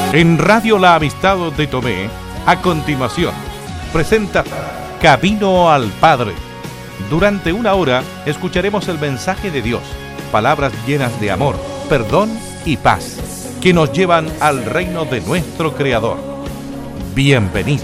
En Radio La Amistad de Tomé, a continuación, presenta Camino al Padre. Durante una hora escucharemos el mensaje de Dios, palabras llenas de amor, perdón y paz, que nos llevan al reino de nuestro Creador. Bienvenido.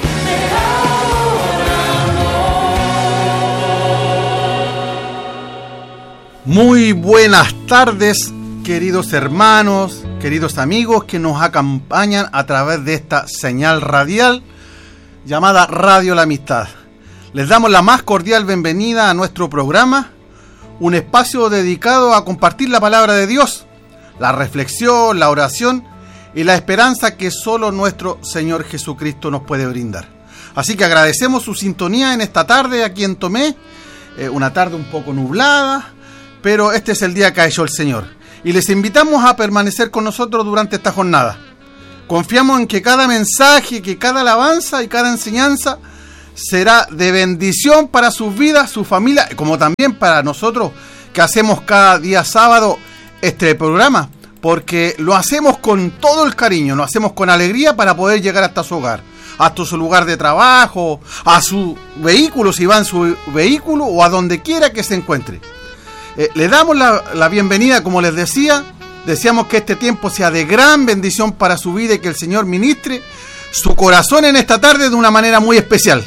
Muy buenas tardes, queridos hermanos, queridos amigos que nos acompañan a través de esta señal radial llamada Radio La Amistad. Les damos la más cordial bienvenida a nuestro programa, un espacio dedicado a compartir la palabra de Dios, la reflexión, la oración y la esperanza que solo nuestro Señor Jesucristo nos puede brindar. Así que agradecemos su sintonía en esta tarde aquí en Tomé, una tarde un poco nublada, pero este es el día que ha hecho el Señor. Y les invitamos a permanecer con nosotros durante esta jornada. Confiamos en que cada mensaje, que cada alabanza y cada enseñanza será de bendición para sus vidas, su familia, como también para nosotros que hacemos cada día sábado este programa, porque lo hacemos con todo el cariño, lo hacemos con alegría para poder llegar hasta su hogar, hasta su lugar de trabajo, a su vehículo, si va en su vehículo o a donde quiera que se encuentre. Le damos la bienvenida, como les decía. Deseamos que este tiempo sea de gran bendición para su vida y que el Señor ministre su corazón en esta tarde de una manera muy especial.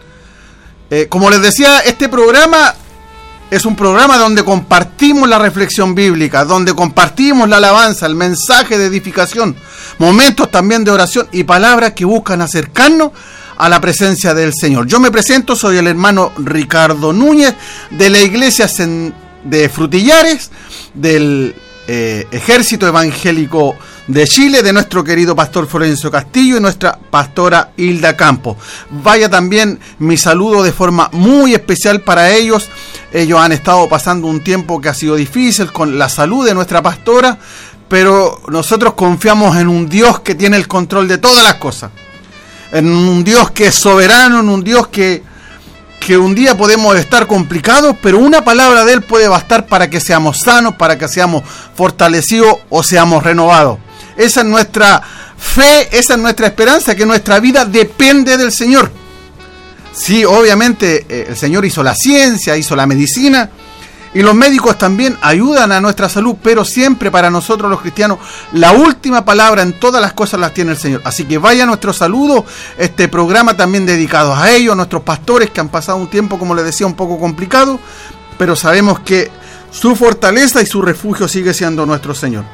Como les decía, este programa es un programa donde compartimos la reflexión bíblica, donde compartimos la alabanza, el mensaje de edificación, momentos también de oración y palabras que buscan acercarnos a la presencia del Señor. Yo me presento, soy el hermano Ricardo Núñez de la iglesia de Frutillares, del Ejército Evangélico de Chile, de nuestro querido pastor Florencio Castillo y nuestra pastora Hilda Campos. Vaya también mi saludo de forma muy especial para ellos. Ellos han estado pasando un tiempo que ha sido difícil con la salud de nuestra pastora, pero nosotros confiamos en un Dios que tiene el control de todas las cosas, en un Dios que es soberano, en un Dios que un día podemos estar complicados, pero una palabra de Él puede bastar para que seamos sanos, para que seamos fortalecidos o seamos renovados. Esa es nuestra fe, esa es nuestra esperanza, que nuestra vida depende del Señor. Sí, obviamente el Señor hizo la ciencia, hizo la medicina, y los médicos también ayudan a nuestra salud, pero siempre para nosotros los cristianos la última palabra en todas las cosas las tiene el Señor. Así que vaya nuestro saludo, este programa también dedicado a ellos, a nuestros pastores que han pasado un tiempo, como les decía, un poco complicado, pero sabemos que su fortaleza y su refugio sigue siendo nuestro Señor.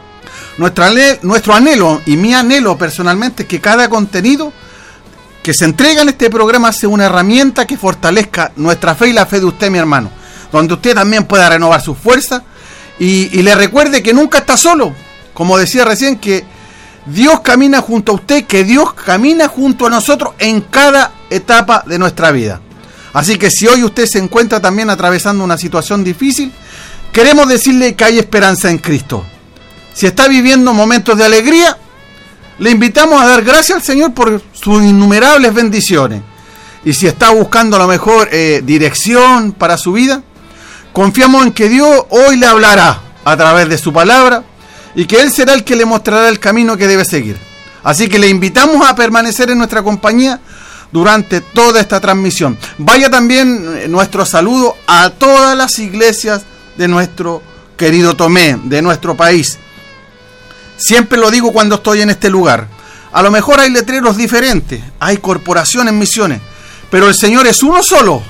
Nuestro anhelo y mi anhelo personalmente es que cada contenido que se entrega en este programa sea una herramienta que fortalezca nuestra fe y la fe de usted, mi hermano, donde usted también pueda renovar sus fuerzas y le recuerde que nunca está solo. Como decía recién, que Dios camina junto a usted, que Dios camina junto a nosotros en cada etapa de nuestra vida. Así que si hoy usted se encuentra también atravesando una situación difícil, queremos decirle que hay esperanza en Cristo. Si está viviendo momentos de alegría, le invitamos a dar gracias al Señor por sus innumerables bendiciones. Y si está buscando a lo mejor dirección para su vida, confiamos en que Dios hoy le hablará a través de su palabra y que Él será el que le mostrará el camino que debe seguir. Así que le invitamos a permanecer en nuestra compañía durante toda esta transmisión. Vaya también nuestro saludo a todas las iglesias de nuestro querido Tomé, de nuestro país. Siempre lo digo cuando estoy en este lugar. A lo mejor hay letreros diferentes, hay corporaciones, misiones, pero el Señor es uno solo.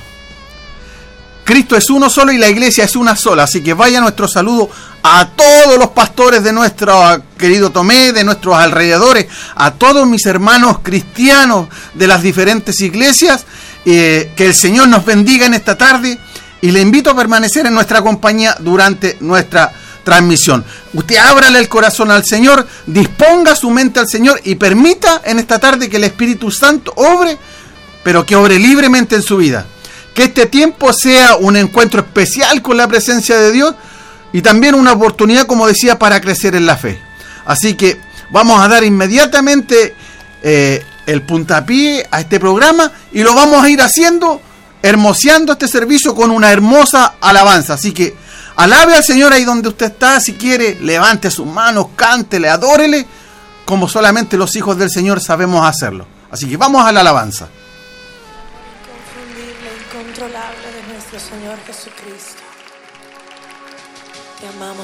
Cristo es uno solo y la iglesia es una sola. Así que vaya nuestro saludo a todos los pastores de nuestro querido Tomé, de nuestros alrededores, a todos mis hermanos cristianos de las diferentes iglesias. Que el Señor nos bendiga en esta tarde y le invito a permanecer en nuestra compañía durante nuestra transmisión. Usted ábrale el corazón al Señor, disponga su mente al Señor y permita en esta tarde que el Espíritu Santo obre, pero que obre libremente en su vida. Que este tiempo sea un encuentro especial con la presencia de Dios y también una oportunidad, como decía, para crecer en la fe. Así que vamos a dar inmediatamente el puntapié a este programa y lo vamos a ir haciendo, hermoseando este servicio con una hermosa alabanza. Así que alabe al Señor ahí donde usted está. Si quiere, levante sus manos, cántele, adórele, como solamente los hijos del Señor sabemos hacerlo. Así que vamos a la alabanza. Inconfundible, incontrolable de nuestro Señor Jesucristo. Te amamos.